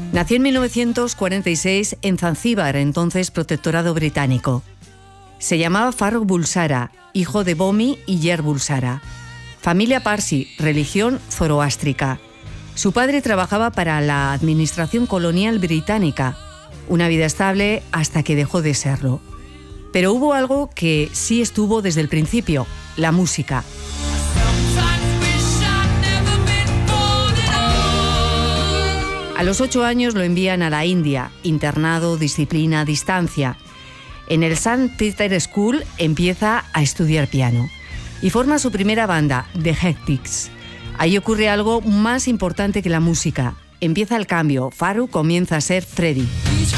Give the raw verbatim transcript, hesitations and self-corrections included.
Nació en mil novecientos cuarenta y seis en Zanzíbar, entonces protectorado británico. Se llamaba Farrokh Bulsara, hijo de Bomi y Yer Bulsara. Familia Parsi, religión zoroástrica. Su padre trabajaba para la administración colonial británica. Una vida estable hasta que dejó de serlo. Pero hubo algo que sí estuvo desde el principio: la música. A los ocho años lo envían a la India, internado, disciplina, distancia. En el Saint Peter School empieza a estudiar piano y forma su primera banda, The Hectics. Ahí ocurre algo más importante que la música. Empieza el cambio. Farrokh comienza a ser Freddie.